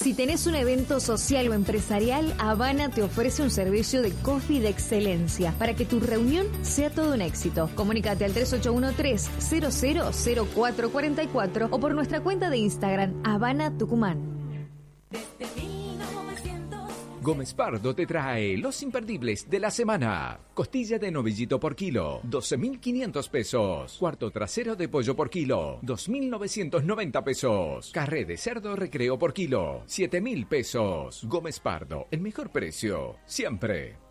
Si tenés un evento social o empresarial, Habana te ofrece un servicio de coffee de excelencia para que tu reunión sea todo un éxito. Comunícate al 3813-000444 o por nuestra cuenta de Instagram, Habana Tucumán. Gómez Pardo te trae los imperdibles de la semana. Costilla de novillito por kilo, 12.500 pesos. Cuarto trasero de pollo por kilo, 2.990 pesos. Carré de cerdo recreo por kilo, 7.000 pesos. Gómez Pardo, el mejor precio, siempre.